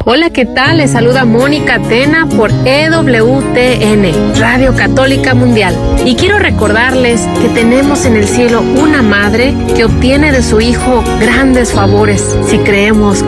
Hola, ¿qué tal? Les saluda Mónica Tena por EWTN, Radio Católica Mundial. Y quiero recordarles que tenemos en el cielo una madre que obtiene de su hijo grandes favores si creemos